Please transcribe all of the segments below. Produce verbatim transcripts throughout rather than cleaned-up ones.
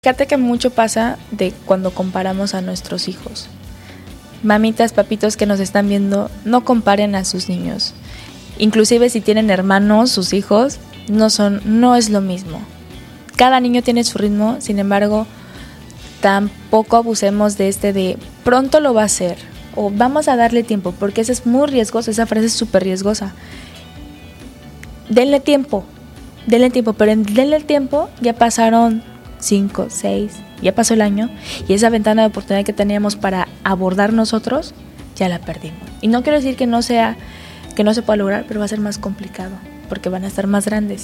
Fíjate que mucho pasa de cuando comparamos a nuestros hijos. Mamitas, papitos que nos están viendo, no comparen a sus niños. Inclusive si tienen hermanos, sus hijos, no son, no es lo mismo. Cada niño tiene su ritmo, sin embargo, tampoco abusemos de este de pronto lo va a hacer o vamos a darle tiempo, porque eso es muy riesgoso, esa frase es súper riesgosa. Denle tiempo, denle tiempo, pero en denle tiempo ya pasaron cinco, seis, ya pasó el año y esa ventana de oportunidad que teníamos para abordar nosotros, ya la perdimos. Y no quiero decir que no sea, que no se pueda lograr, pero va a ser más complicado, porque van a estar más grandes.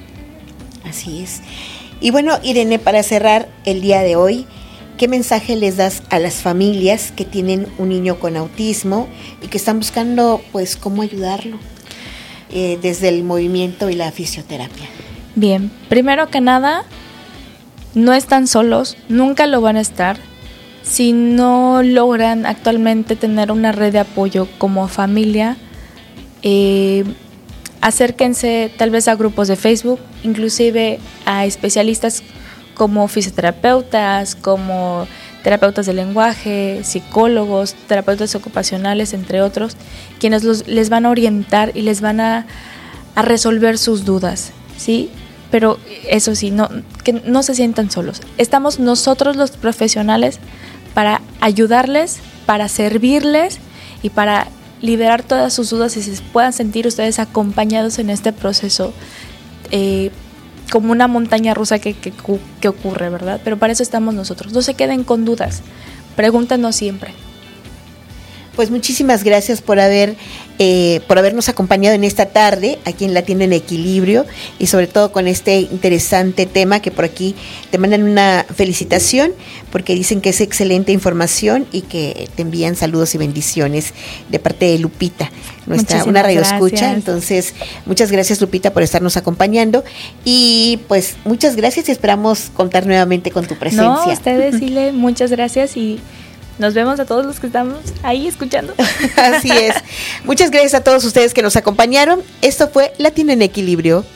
Así es. Y bueno, Irene, para cerrar el día de hoy, ¿qué mensaje les das a las familias que tienen un niño con autismo y que están buscando, pues, cómo ayudarlo eh, desde el movimiento y la fisioterapia? Bien, primero que nada, no están solos, nunca lo van a estar. Si no logran actualmente tener una red de apoyo como familia, eh, acérquense tal vez a grupos de Facebook, inclusive a especialistas como fisioterapeutas, como terapeutas de lenguaje, psicólogos, terapeutas ocupacionales, entre otros, quienes los, les van a orientar y les van a, a resolver sus dudas, ¿sí? Pero eso sí, no, que no se sientan solos. Estamos nosotros los profesionales para ayudarles, para servirles y para liberar todas sus dudas y se puedan sentir ustedes acompañados en este proceso eh, como una montaña rusa que, que, que ocurre, ¿verdad? Pero para eso estamos nosotros. No se queden con dudas, pregúntenos siempre. Pues muchísimas gracias por haber eh, por habernos acompañado en esta tarde aquí en La Tienda en Equilibrio y sobre todo con este interesante tema que por aquí te mandan una felicitación porque dicen que es excelente información y que te envían saludos y bendiciones de parte de Lupita, nuestra Muchísimas una radio gracias. escucha. Entonces, muchas gracias, Lupita, por estarnos acompañando y pues muchas gracias y esperamos contar nuevamente con tu presencia. No, ustedes, Ile, muchas gracias y nos vemos a todos los que estamos ahí escuchando. Así es. Muchas gracias a todos ustedes que nos acompañaron. Esto fue La Tienda en Equilibrio.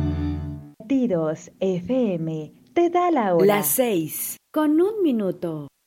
Tidos F M te da la hora. Las seis, con un minuto.